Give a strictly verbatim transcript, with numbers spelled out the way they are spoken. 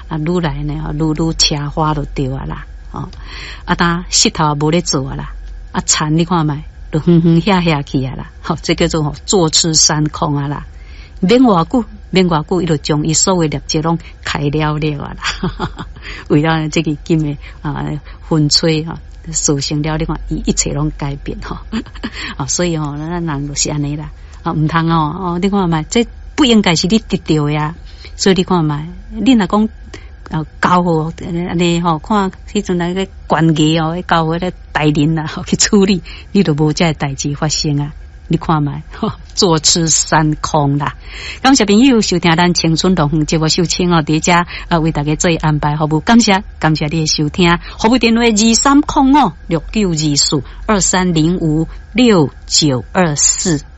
啊，愈来呢，愈愈车花就对啊啦，哦，啊，当石头无咧做啊啦，啊，田你看卖，就哼哼下下去啊啦，好、哦，这叫做吼坐吃山空啊啦，免偌久，免偌久，伊就将伊所有业绩拢开了了啊啦，为了这个金的啊风吹啊。实行了，你看，伊一切拢改变吼，啊，所以吼，咱人就是安尼啦，啊，唔通哦，哦，你看嘛，这不应该是你得到的呀，所以你看嘛，你若讲啊交互安尼吼，看迄阵那个关系哦，交互咧代人啦，去处理，你都无这代志发生啊。你看嘛，坐吃山空啦！感谢朋友收听咱青春动园节目秀清哦，伫遮啊为大家做安排服务，感谢感谢你的收听，服务电话二三零五六九二四二三零五六九二四。